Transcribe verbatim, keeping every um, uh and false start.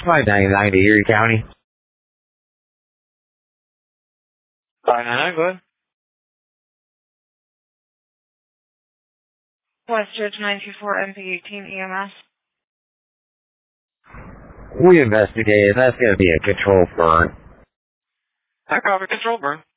five ninety-nine to Erie County. five ninety-nine, go ahead. Westridge nine two four M P eighteen E M S. We investigated. That's going to be a control burn. I copy control burn.